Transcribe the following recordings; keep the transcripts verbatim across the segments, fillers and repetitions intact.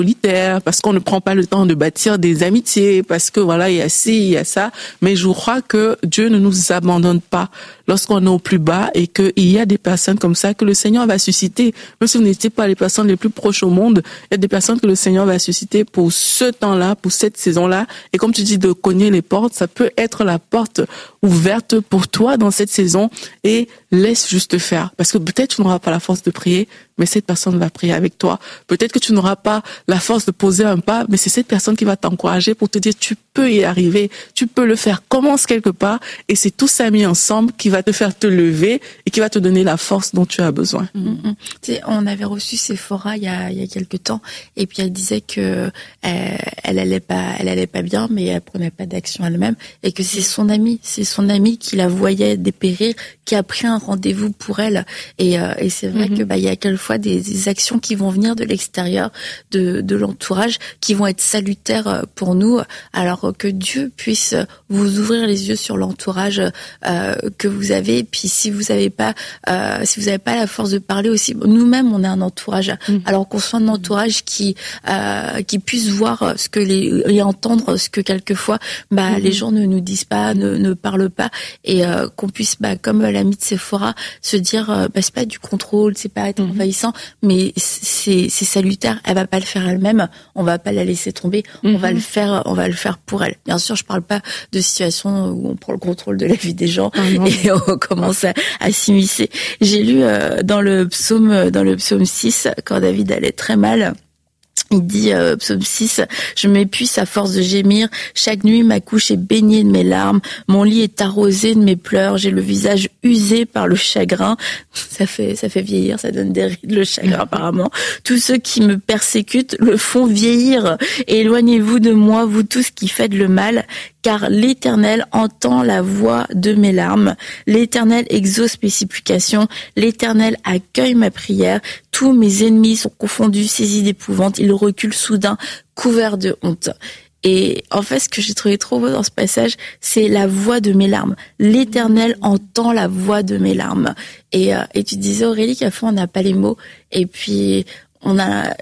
solitaire, parce qu'on ne prend pas le temps de bâtir des amitiés, parce que voilà, il y a ci, il y a ça. Mais je crois que Dieu ne nous abandonne pas lorsqu'on est au plus bas et qu'il y a des personnes comme ça que le Seigneur va susciter. Même si vous n'étiez pas les personnes les plus proches au monde, il y a des personnes que le Seigneur va susciter pour ce temps-là, pour cette saison-là. Et comme tu dis, de cogner les portes, ça peut être la porte ouverte pour toi dans cette saison, et laisse juste faire. Parce que peut-être tu n'auras pas la force de prier, mais cette personne va prier avec toi. Peut-être que tu n'auras pas la force de poser un pas, mais c'est cette personne qui va t'encourager pour te dire tu peux y arriver, tu peux le faire. Commence quelque part, et c'est tout ça mis ensemble qui va te faire te lever et qui va te donner la force dont tu as besoin. Mm-hmm. Tu sais, on avait reçu Sephora il y a il y a quelque temps, et puis elle disait que elle, elle allait pas elle allait pas bien, mais elle prenait pas d'action elle-même, et que c'est son amie, c'est son amie qui la voyait dépérir, qui a pris un rendez-vous pour elle. Et, euh, et c'est vrai mm-hmm. que bah il y a quelquefois des, des actions qui vont venir de l'extérieur, de, de l'entourage, qui vont être salutaires pour nous. Alors que Dieu puisse vous ouvrir les yeux sur l'entourage euh, que vous avez. Et puis si vous n'avez pas, euh, si vous n'avez pas la force de parler aussi, nous-mêmes on est un entourage. Mm-hmm. Alors qu'on soit un entourage qui euh, qui puisse voir ce que les et entendre ce que quelquefois bah mm-hmm. les gens ne nous disent pas, ne ne parlent pas, et euh, qu'on puisse bah comme l'ami de Sephora se dire euh, bah c'est pas du contrôle, c'est pas être mm-hmm. envahissant, mais c'est c'est salutaire. Elle va pas le faire elle-même, on va pas la laisser tomber, mm-hmm. on va le faire, on va le faire pour elle. Bien sûr, je parle pas de situations où on prend le contrôle de la vie des gens mm-hmm. et on commence à, à s'immiscer. J'ai lu euh, dans le psaume dans le psaume six, quand David allait très mal, il dit, euh, psaume six, « Je m'épuise à force de gémir. Chaque nuit, ma couche est baignée de mes larmes. Mon lit est arrosé de mes pleurs. J'ai le visage usé par le chagrin. » Ça fait, ça fait vieillir, ça donne des rides, le chagrin, apparemment. « Tous ceux qui me persécutent le font vieillir. Éloignez-vous de moi, vous tous qui faites le mal. Car l'Éternel entend la voix de mes larmes. L'Éternel exauce mes supplications. L'Éternel accueille ma prière. Tous mes ennemis sont confondus, saisis d'épouvante. Ils reculent soudain, couverts de honte. » Et en fait, ce que j'ai trouvé trop beau dans ce passage, c'est la voix de mes larmes. L'Éternel entend la voix de mes larmes. Et, euh, et tu disais, Aurélie, qu'à fond, on n'a pas les mots. Et puis, on a...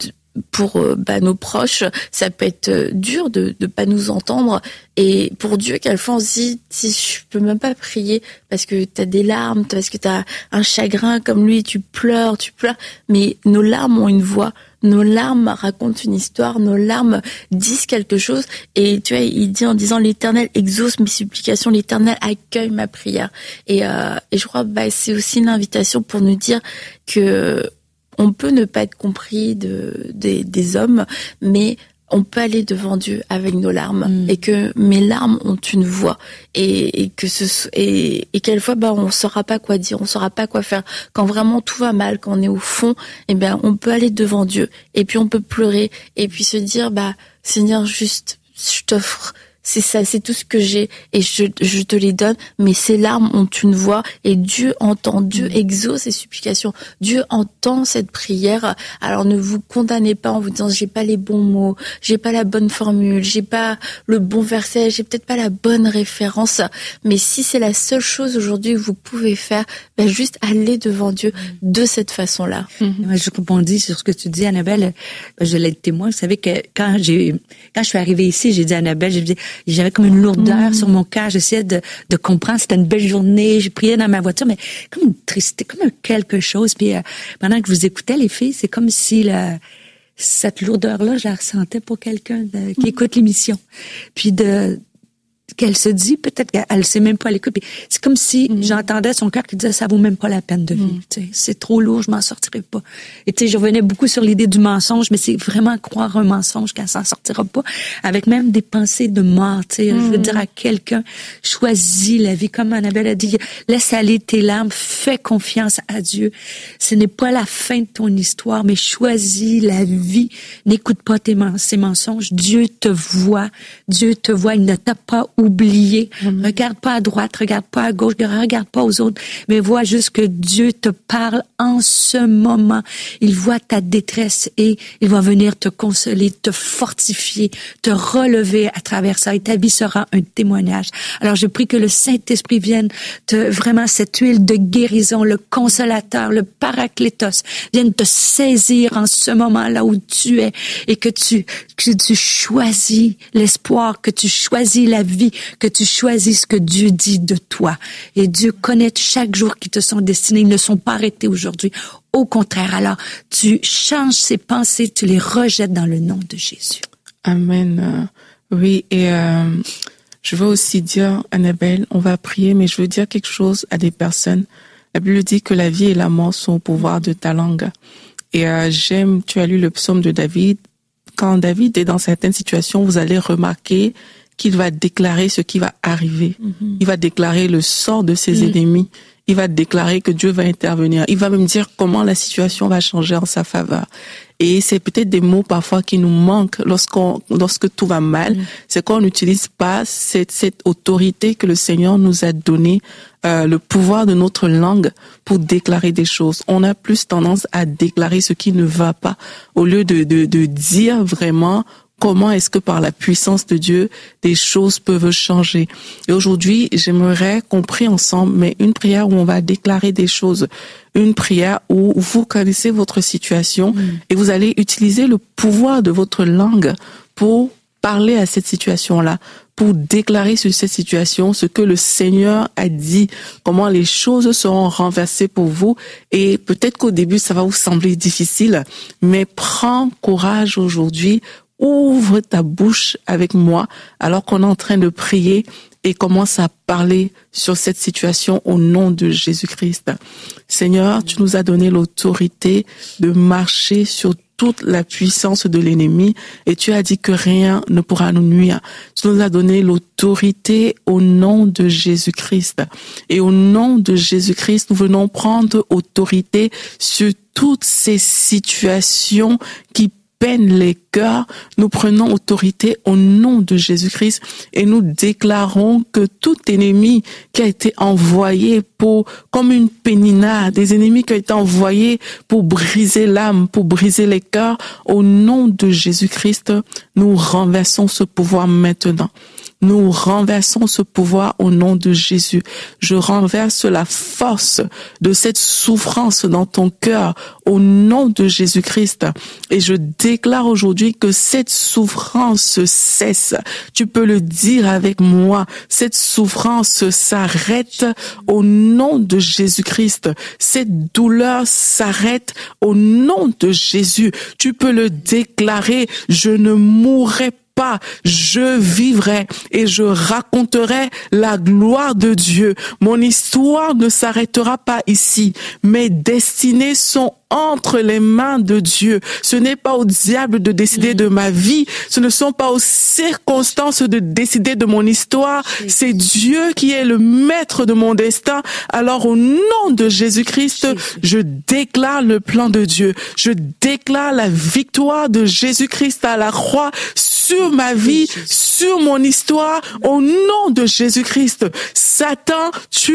pour bah, nos proches, ça peut être dur de de pas nous entendre, et pour Dieu, quelquefois on se dit, si je peux même pas prier parce que t'as des larmes, parce que t'as un chagrin comme lui, tu pleures, tu pleures, mais nos larmes ont une voix, nos larmes racontent une histoire, nos larmes disent quelque chose, et tu vois, il dit en disant, l'Éternel exauce mes supplications, l'Éternel accueille ma prière, et euh, et je crois bah c'est aussi une invitation pour nous dire que on peut ne pas être compris de, des, des hommes, mais on peut aller devant Dieu avec nos larmes, mmh. et que mes larmes ont une voix, et, et que ce et, et quelquefois bah on saura pas quoi dire, on saura pas quoi faire quand vraiment tout va mal, quand on est au fond, et ben on peut aller devant Dieu, et puis on peut pleurer, et puis se dire bah Seigneur, juste je t'offre. C'est ça, c'est tout ce que j'ai, et je, je te les donne, mais ces larmes ont une voix, et Dieu entend, Dieu exauce ces supplications, Dieu entend cette prière. Alors ne vous condamnez pas en vous disant, j'ai pas les bons mots, j'ai pas la bonne formule, j'ai pas le bon verset, j'ai peut-être pas la bonne référence, mais si c'est la seule chose aujourd'hui que vous pouvez faire, ben juste aller devant Dieu de cette façon-là. Mm-hmm. Je rebondis sur ce que tu dis, Annabelle, je l'ai témoin, vous savez que quand j'ai, quand je suis arrivée ici, j'ai dit à Annabelle, j'ai dit, j'avais comme une lourdeur mmh. sur mon cœur. J'essayais de, de comprendre. C'était une belle journée. J'ai prié dans ma voiture, mais comme une tristesse, comme un quelque chose. Puis euh, pendant que je vous écoutais, les filles, c'est comme si la, cette lourdeur-là, je la ressentais pour quelqu'un de, qui mmh. écoute l'émission. Puis de qu'elle se dit, peut-être qu'elle sait même pas à l'écoute. Puis c'est comme si mmh. j'entendais son cœur qui disait, ça vaut même pas la peine de vivre. Mmh. Tu sais, c'est trop lourd, je m'en sortirai pas. Et tu sais, je revenais beaucoup sur l'idée du mensonge, mais c'est vraiment croire un mensonge qu'elle s'en sortira pas, avec même des pensées de mort. Tu sais, mmh. je veux dire à quelqu'un, choisis la vie, comme Annabelle a dit, laisse aller tes larmes, fais confiance à Dieu. Ce n'est pas la fin de ton histoire, mais choisis la vie. N'écoute pas tes ces mensonges. Dieu te voit, Dieu te voit. Il ne t'a pas oublier. Amen. Regarde pas à droite, regarde pas à gauche, regarde pas aux autres, mais vois juste que Dieu te parle en ce moment. Il voit ta détresse et il va venir te consoler, te fortifier, te relever à travers ça et ta vie sera un témoignage. Alors je prie que le Saint-Esprit vienne te, vraiment cette huile de guérison, le consolateur, le paraclétos, vienne te saisir en ce moment là où tu es et que tu, que tu choisis l'espoir, que tu choisis la vie, que tu choisis ce que Dieu dit de toi. Et Dieu connaît chaque jour qui te sont destinés. Ils ne sont pas arrêtés aujourd'hui. Au contraire, alors, tu changes ces pensées, tu les rejettes dans le nom de Jésus. Amen. Oui, et euh, je veux aussi dire, Annabelle, on va prier, mais je veux dire quelque chose à des personnes. La Bible dit que la vie et la mort sont au pouvoir de ta langue. Et euh, j'aime, tu as lu le psaume de David. Quand David est dans certaines situations, vous allez remarquer qu'il va déclarer ce qui va arriver. Mm-hmm. Il va déclarer le sort de ses mm. ennemis. Il va déclarer que Dieu va intervenir. Il va même dire comment la situation va changer en sa faveur. Et c'est peut-être des mots parfois qui nous manquent lorsqu'on, lorsque tout va mal. Mm. C'est qu'on n'utilise pas cette, cette autorité que le Seigneur nous a donnée, euh, le pouvoir de notre langue pour déclarer des choses. On a plus tendance à déclarer ce qui ne va pas au lieu de, de, de dire vraiment comment est-ce que par la puissance de Dieu, des choses peuvent changer. Et aujourd'hui, j'aimerais qu'on prie ensemble, mais une prière où on va déclarer des choses. Une prière où vous connaissez votre situation mmh. et vous allez utiliser le pouvoir de votre langue pour parler à cette situation-là, pour déclarer sur cette situation ce que le Seigneur a dit, comment les choses seront renversées pour vous. Et peut-être qu'au début, ça va vous sembler difficile, mais prends courage aujourd'hui. Ouvre ta bouche avec moi alors qu'on est en train de prier et commence à parler sur cette situation au nom de Jésus-Christ. Seigneur, tu nous as donné l'autorité de marcher sur toute la puissance de l'ennemi et tu as dit que rien ne pourra nous nuire. Tu nous as donné l'autorité au nom de Jésus-Christ. Et au nom de Jésus-Christ, nous venons prendre autorité sur toutes ces situations qui peine les cœurs, nous prenons autorité au nom de Jésus-Christ et nous déclarons que tout ennemi qui a été envoyé pour, comme une pénina, des ennemis qui ont été envoyés pour briser l'âme, pour briser les cœurs, au nom de Jésus-Christ, nous renversons ce pouvoir maintenant. Nous renversons ce pouvoir au nom de Jésus. Je renverse la force de cette souffrance dans ton cœur au nom de Jésus-Christ. Et je déclare aujourd'hui que cette souffrance cesse. Tu peux le dire avec moi. Cette souffrance s'arrête au nom de Jésus-Christ. Cette douleur s'arrête au nom de Jésus. Tu peux le déclarer. Je ne mourrai pas. Pas, je vivrai et je raconterai la gloire de Dieu. Mon histoire ne s'arrêtera pas ici. Mes destinées sont entre les mains de Dieu. Ce n'est pas au diable de décider de ma vie. Ce ne sont pas aux circonstances de décider de mon histoire. C'est Dieu qui est le maître de mon destin. Alors au nom de Jésus-Christ, je déclare le plan de Dieu. Je déclare la victoire de Jésus-Christ à la croix sur ma vie, sur mon histoire, au nom de Jésus-Christ. Satan,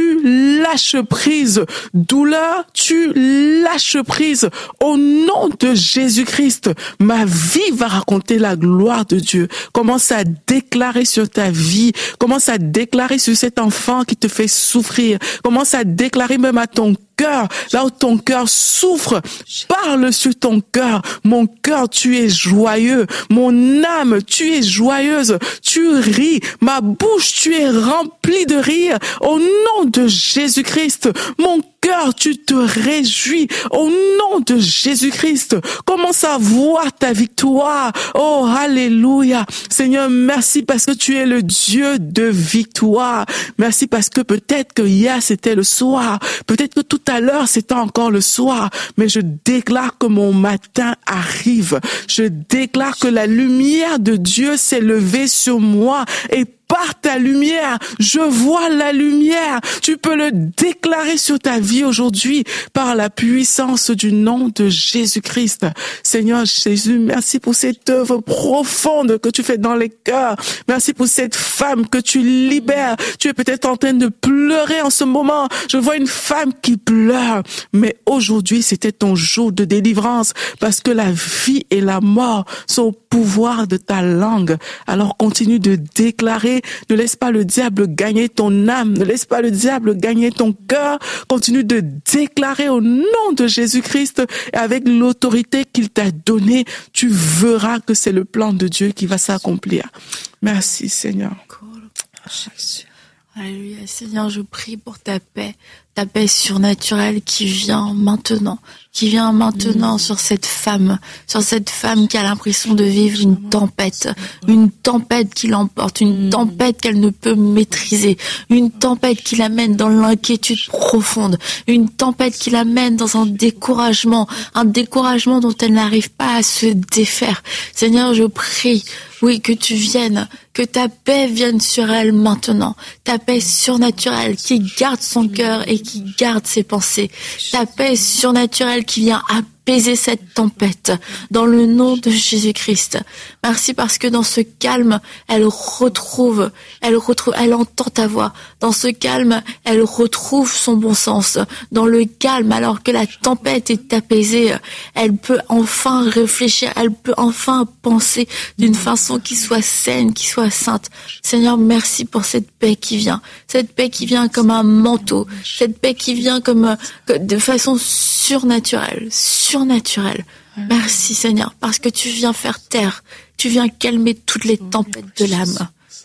tu lâches prise. Douleur, tu lâches prise. Au nom de Jésus-Christ, ma vie va raconter la gloire de Dieu. Commence à déclarer sur ta vie. Commence à déclarer sur cet enfant qui te fait souffrir. Commence à déclarer même à ton cœur, là où ton cœur souffre, parle sur ton cœur. Mon cœur, tu es joyeux. Mon âme, tu es joyeuse. Tu ris. Ma bouche, tu es remplie de rire. Au nom de Jésus-Christ, mon cœur, tu te réjouis. Au nom de Jésus-Christ, commence à voir ta victoire. Oh, alléluia. Seigneur, merci parce que tu es le Dieu de victoire. Merci parce que peut-être que hier c'était le soir. Peut-être que tout à l'heure c'était encore le soir. Mais je déclare que mon matin arrive. Je déclare que la lumière de Dieu s'est levée sur moi et par ta lumière, je vois la lumière. Tu peux le déclarer sur ta vie aujourd'hui par la puissance du nom de Jésus-Christ. Seigneur Jésus, merci pour cette œuvre profonde que tu fais dans les cœurs. Merci pour cette femme que tu libères. Tu es peut-être en train de pleurer en ce moment. Je vois une femme qui pleure. Mais aujourd'hui, c'était ton jour de délivrance parce que la vie et la mort sont au pouvoir de ta langue. Alors continue de déclarer. Ne laisse pas le diable gagner ton âme. Ne laisse pas le diable gagner ton cœur. Continue de déclarer au nom de Jésus-Christ et avec l'autorité qu'il t'a donnée, tu verras que c'est le plan de Dieu qui va s'accomplir. Merci Seigneur. Alléluia. Seigneur, je prie pour ta paix, ta paix surnaturelle qui vient maintenant, qui vient maintenant mmh. sur cette femme, sur cette femme qui a l'impression de vivre une tempête, une tempête qui l'emporte, une mmh. tempête qu'elle ne peut maîtriser, une tempête qui l'amène dans l'inquiétude profonde, une tempête qui l'amène dans un découragement, un découragement dont elle n'arrive pas à se défaire. Seigneur, je prie, oui, que tu viennes, que ta paix vienne sur elle maintenant, ta paix surnaturelle qui garde son cœur et qui garde ses pensées, ta paix surnaturelle qui vient apaiser cette tempête dans le nom de Jésus-Christ. Merci parce que dans ce calme, elle retrouve, elle retrouve, elle entend ta voix. Dans ce calme, elle retrouve son bon sens. Dans le calme, alors que la tempête est apaisée, elle peut enfin réfléchir, elle peut enfin penser d'une façon qui soit saine, qui soit sainte. Seigneur, merci pour cette paix qui vient. Cette paix qui vient comme un manteau. Cette paix qui vient comme, de façon surnaturelle, surnaturelle. Merci Seigneur, parce que tu viens faire taire, tu viens calmer toutes les tempêtes de l'âme.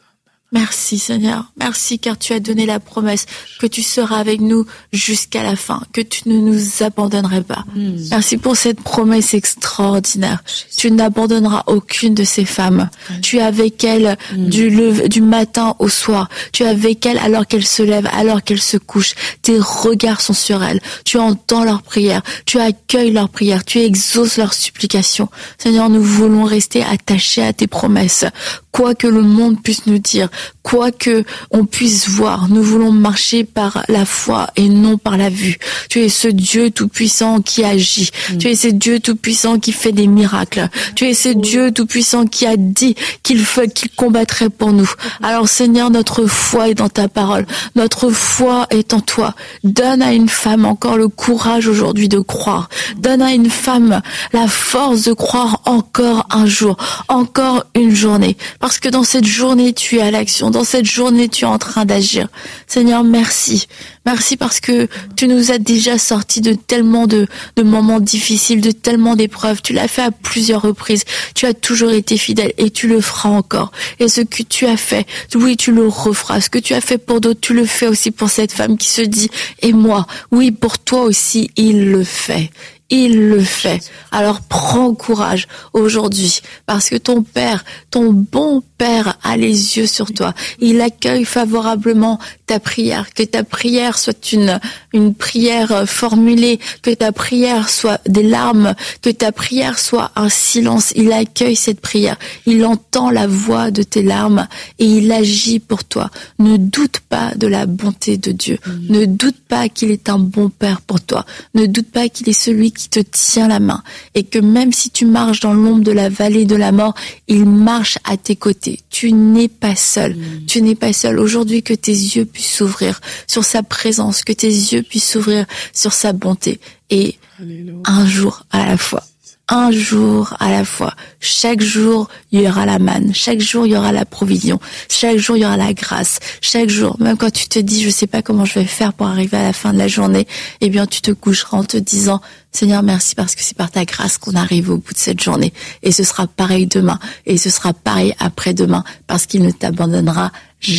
Merci Seigneur, merci car tu as donné la promesse que tu seras avec nous jusqu'à la fin, que tu ne nous abandonnerais pas. Mm. Merci pour cette promesse extraordinaire. Tu n'abandonneras aucune de ces femmes. Mm. Tu es avec elles mm. du, leve, du matin au soir. Tu es avec elles alors qu'elles se lèvent, alors qu'elles se couchent. Tes regards sont sur elles. Tu entends leurs prières. Tu accueilles leurs prières. Tu exauces leurs supplications. Seigneur, nous voulons rester attachés à tes promesses. Quoi que le monde puisse nous dire, quoi que on puisse voir, nous voulons marcher par la foi et non par la vue. Tu es ce Dieu tout-puissant qui agit. Mm. Tu es ce Dieu tout-puissant qui fait des miracles. Tu es ce Dieu tout-puissant qui a dit qu'il fait, qu'il combattrait pour nous. Alors Seigneur, notre foi est dans ta parole. Notre foi est en toi. Donne à une femme encore le courage aujourd'hui de croire. Donne à une femme la force de croire encore un jour, encore une journée. Parce que dans cette journée, tu es à l'action. Dans cette journée, tu es en train d'agir. Seigneur, merci. Merci parce que tu nous as déjà sortis de tellement de, de moments difficiles, de tellement d'épreuves. Tu l'as fait à plusieurs reprises. Tu as toujours été fidèle et tu le feras encore. Et ce que tu as fait, oui, tu le referas. Ce que tu as fait pour d'autres, tu le fais aussi pour cette femme qui se dit « Et moi, oui, pour toi aussi, il le fait ». Il le fait. Alors prends courage aujourd'hui parce que ton Père, ton bon Père a les yeux sur toi. Il accueille favorablement ta prière. Que ta prière soit une, une prière formulée, que ta prière soit des larmes, que ta prière soit un silence. Il accueille cette prière. Il entend la voix de tes larmes et il agit pour toi. Ne doute pas de la bonté de Dieu. Mmh. Ne doute pas qu'il est un bon Père pour toi. Ne doute pas qu'il est celui qui te tient la main et que même si tu marches dans l'ombre de la vallée de la mort, il marche à tes côtés. Tu n'es pas seul. Mmh. Tu n'es pas seul. Aujourd'hui, que tes yeux puissent s'ouvrir sur sa présence, que tes yeux puissent s'ouvrir sur sa bonté et Alléluia. Un jour à la fois. Un jour à la fois. Chaque jour, il y aura la manne. Chaque jour, il y aura la provision. Chaque jour, il y aura la grâce. Chaque jour, même quand tu te dis, je sais pas comment je vais faire pour arriver à la fin de la journée, eh bien, tu te coucheras en te disant, Seigneur, merci parce que c'est par ta grâce qu'on arrive au bout de cette journée. Et ce sera pareil demain. Et ce sera pareil après-demain parce qu'il ne t'abandonnera jamais.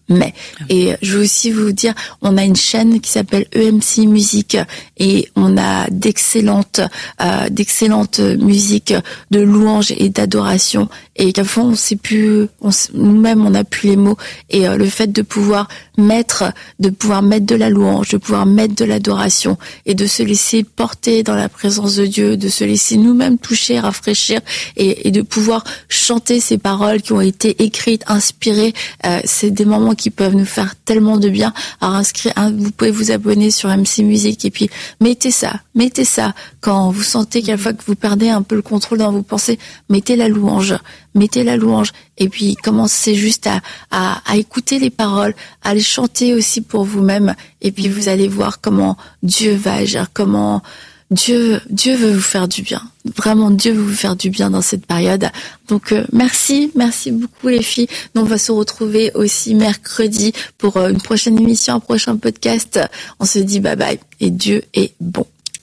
mais. Et je veux aussi vous dire, on a une chaîne qui s'appelle E M C Musique et on a d'excellentes, euh, d'excellentes musiques de louange et d'adoration. Et qu'à fond, on sait plus, on, nous-mêmes, on n'a plus les mots. Et euh, le fait de pouvoir mettre, de pouvoir mettre de la louange, de pouvoir mettre de l'adoration et de se laisser porter dans la présence de Dieu, de se laisser nous-mêmes toucher, rafraîchir et, et de pouvoir chanter ces paroles qui ont été écrites, inspirées. Euh, c'est des moments qui peuvent nous faire tellement de bien. Alors inscrire, hein, vous pouvez vous abonner sur M C Musique et puis mettez ça, mettez ça quand vous sentez quelquefois que vous perdez un peu le contrôle dans vos pensées, mettez la louange, mettez la louange et puis commencez juste à, à, à écouter les paroles, à les chanter aussi pour vous-même et puis vous allez voir comment Dieu va agir, comment Dieu, Dieu veut vous faire du bien. Vraiment, Dieu veut vous faire du bien dans cette période. Donc, euh, merci, merci beaucoup les filles. Nous, on va se retrouver aussi mercredi pour euh, une prochaine émission, un prochain podcast. On se dit bye bye et Dieu est bon.